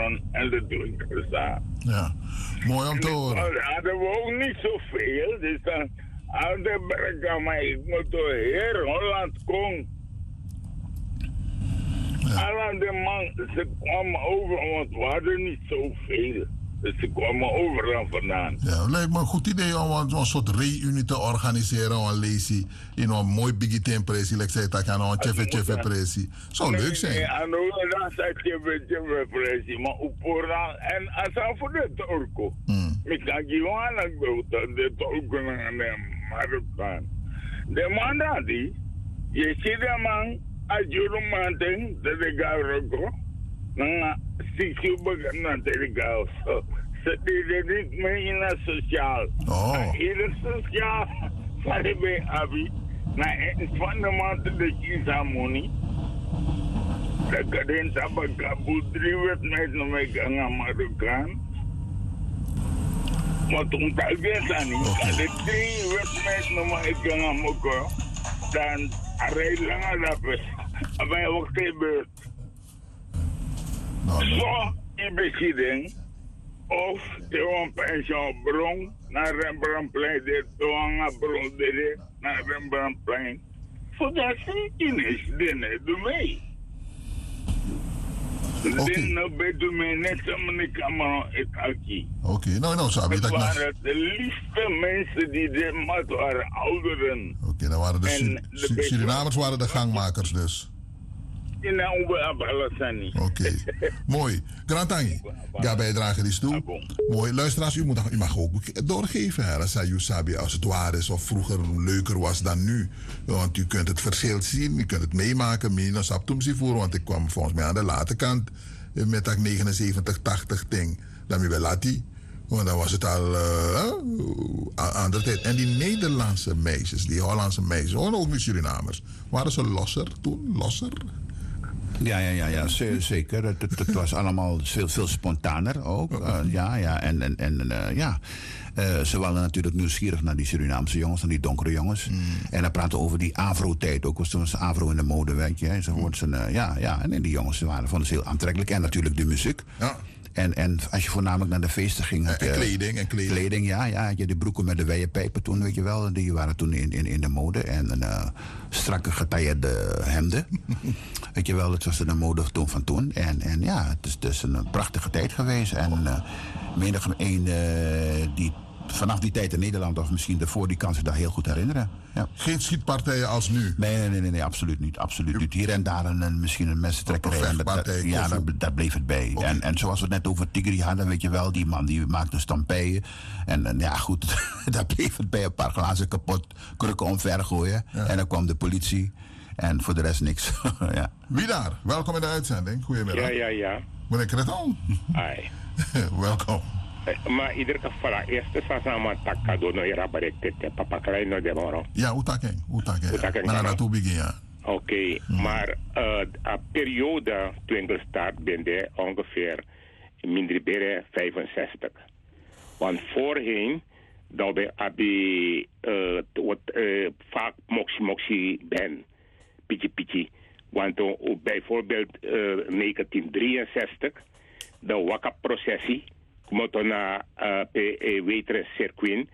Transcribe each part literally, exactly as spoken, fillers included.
bron en de drinkers. Ja, mooi om te horen. Hadden we ook niet zoveel, dus dan hadden we maar ik moet door heel Holland komen. Ja. Alle de man, ze kwamen over, want we hadden niet zoveel. Dus ze kwamen overal vandaan. Ja, het lijkt me een goed idee om een, een soort reunie te organiseren. Een lazy, in een mooi biggie tempressie. Ik zei dat aan een cheffe cheffe pressie. Zou leuk zijn. Nee, en dan zei cheffe cheffe pressie. Maar op vooraan, en als hij voor de Turko. Ik kan gewoon aan de Turko naar de Marokkaan. De man dat die, je ziet de man, als je de man denkt, dat ik ga roken. Dan zie je beginnen te gaan. Ze deden niet meer in het sociaal. Oh. In het sociaal, van de bij Abi, na een van de maanden de kiesharmonie. Dat kan in Tabakabu drie wedstrijden nog mee gaan aan Marokkaan. Maar toen dat ik dat niet, dat de drie wedstrijden nog mee gaan aan Marokkaan, dan rijd langer dat is. Maar je wordt gebeurd. Zo, ik beginnen of de een pensioenbron naar Rembrandtplein, de toonbron naar Rembrandtplein. Voor dat zie je niet, dingen doe mee. Dingen doe mee, net zo mijn camera het aki. Oké, nou, nou, sabi dat dat waren de liefste mensen die de mat waren, ouderen. Oké, okay, dan waren de, Sur de Surinamers waren de gangmakers dus. Oké, okay. Mooi. Grantangi, ga bijdragen die toe. Mooi. Luisteraars, u, moet, u mag ook doorgeven. Hè. Dat zei Sabi als het waar is of vroeger leuker was dan nu. Want u kunt het verschil zien, u kunt het meemaken. Mina Saptumsi voor, want ik kwam volgens mij aan de late kant met dat negenenzeventig tachtig ding. Dan ben je lati. Want dan was het al uh, aan de tijd. En die Nederlandse meisjes, die Hollandse meisjes, ook niet Surinamers, waren ze losser toen? Losser? Ja, ja, ja, ja, zeker. Het, het, het was allemaal veel, veel spontaner ook. Uh, ja, ja, en, en, en uh, ja. Uh, ze waren natuurlijk nieuwsgierig naar die Surinaamse jongens, naar die donkere jongens. Mm. En dan praten we over die Afro-tijd ook. Was toen was Afro in de mode, weet je. Ze mm. ze, uh, ja, ja, en die jongens waren vonden ze heel aantrekkelijk. En natuurlijk de muziek. Ja. En, en als je voornamelijk naar de feesten ging... En, en kleding, en kleding. Kleding, ja, ja. Had je de broeken met de wijepijpen toen, weet je wel. Die waren toen in, in, in de mode. En een uh, strakke getailleerde hemden. Weet je wel, het was de mode toen van toen. En, en ja, het is dus een prachtige tijd geweest. En uh, menig een uh, die vanaf die tijd in Nederland, of misschien daarvoor, die kan zich daar heel goed herinneren. Ja. Geen schietpartijen als nu? Nee, nee, nee, nee, nee absoluut niet. Absoluut niet. Hier en daar een, een, misschien een messentrekkerij. Dat, ja, daar, daar bleef het bij. Okay. En, en zoals we het net over Tigri hadden, weet je wel, die man die maakte stampeien. En, en ja, goed, daar bleef het bij. Een paar glazen kapot, krukken omver gooien. Ja. En dan kwam de politie. En voor de rest niks. Ja. Wie daar? Welkom in de uitzending. Goedemiddag. Ja, ja, ja. Meneer Kreton. Ai. Welkom. Maar in ieder geval, eerst is het allemaal takado no era berekend. Papa krijg no de moro. Ja, utaken, utaken. Na na toe begin ja. Oké, okay, hmm. maar uh, a periode twinkelstart ben de ongeveer minder bere vijfenzestig. Want voorheen dat we abi uh, wat uh, vaak moxie moxie ben, pietje pietje. Want uh, bijvoorbeeld uh, negentien drieënzestig de waka processie. Moto na pe wetere circuit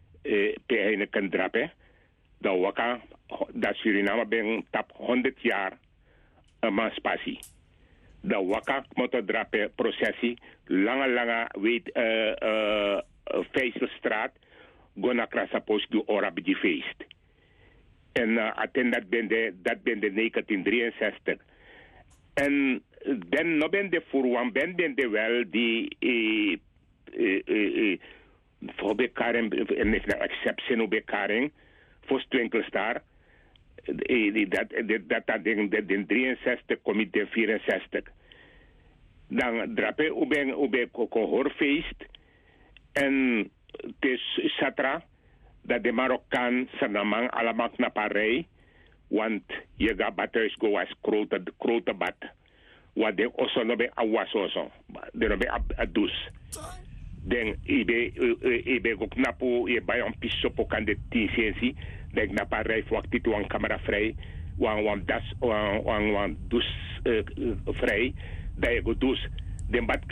pe Heineken drape da waka da Suriname ben tap honderd jaar emancipatie da waka moto drape processie lange lange weet uh, uh, Feestelstraat gona krasapos du ora bij feest en uh, aten dat ben de dat ben de negentien drieënzestig en dan no ben de voor ben ben de wel die eh, eh, eh, voor bekaring en is de exceptie op bekaring voor Twinkelstaar dat dat dat ding dat in drieënzestig kom ik de vierenzestig dan drape op ben op ben koorfeest en het is Satra dat de Marokkaan sanamang allemaal knaparij want je gaat batteries go als grote grote bad wat de osso no be awas osso de no be adus den ibe ibe go knapo e bay on pisso po kan de tisensi den knapa rai wakti to an camera vrij wan wan das wan wan dus vrij da je go dus den bad